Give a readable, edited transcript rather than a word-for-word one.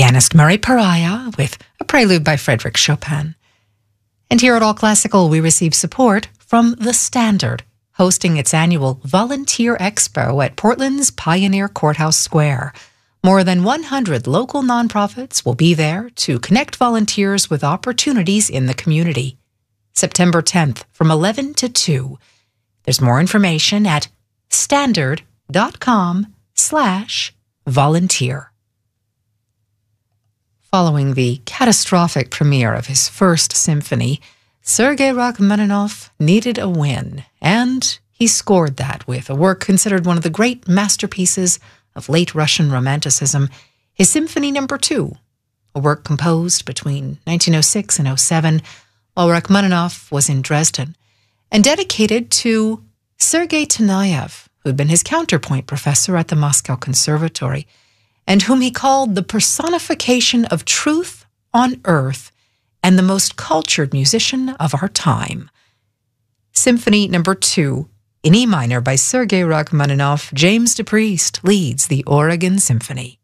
pianist Murray Pariah with a prelude by Frédéric Chopin. And here at All Classical, we receive support from The Standard, hosting its annual Volunteer Expo at Portland's Pioneer Courthouse Square. More than 100 local nonprofits will be there to connect volunteers with opportunities in the community. September 10th from 11 to 2. There's more information at standard.com/volunteer. Following the catastrophic premiere of his first symphony, Sergei Rachmaninoff needed a win, and he scored that with a work considered one of the great masterpieces of late Russian Romanticism, his Symphony No. 2, a work composed between 1906 and 07 while Rachmaninoff was in Dresden, and dedicated to Sergei Taneyev, who had been his counterpoint professor at the Moscow Conservatory, and whom he called the personification of truth on earth and the most cultured musician of our time. Symphony No. 2, in E minor by Sergei Rachmaninoff, James DePriest leads the Oregon Symphony.